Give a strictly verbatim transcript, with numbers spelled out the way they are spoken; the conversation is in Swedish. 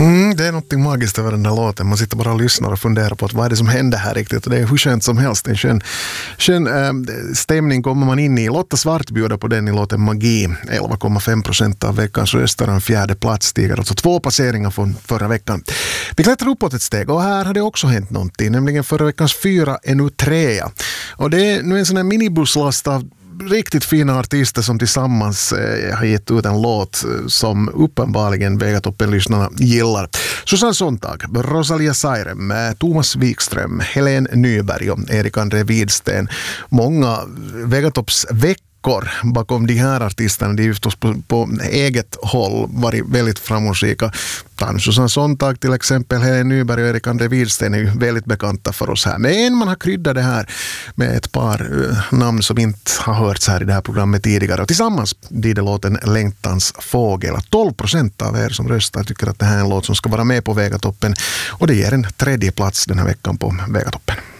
Mm, det är något magiskt över den där låten. Man sitter bara och lyssnar och funderar på att vad är det som händer här riktigt. Och det är hur skönt som helst. En skön, skön äh, stämning kommer man in i. Lotta Svart bjuder på den i låten Magi. elva komma fem procent av veckans röster. En fjärde plats stiger. Alltså två passeringar från förra veckan. Vi klättrar uppåt ett steg och här har det också hänt någonting. Nämligen förra veckans fyra är nu trea. Och det är nu en sån här minibusslast av riktigt fina artister som tillsammans eh, har gett ut en låt eh, som uppenbarligen Vegatoppen-lyssnarna gillar. Susanne Sontag, Rosalia Sairem, eh, Thomas Wikström, Helen Nyberg och Erik André Widsten. Många Vegatopps veckor bakom de här artisterna, de är förstås på, på eget håll varit väldigt framgångsrika. Susanne Sontag till exempel, Helen Nyberg och Erik André Widsten är ju väldigt bekanta för oss här. Men man har kryddat det här med ett par uh, namn som inte har hörts här i det här programmet tidigare. Och tillsammans blir det låten Längtans fågel. tolv procent av er som röstar tycker att det här är en låt som ska vara med på Vegatoppen. Och det ger en tredje plats den här veckan på Vegatoppen.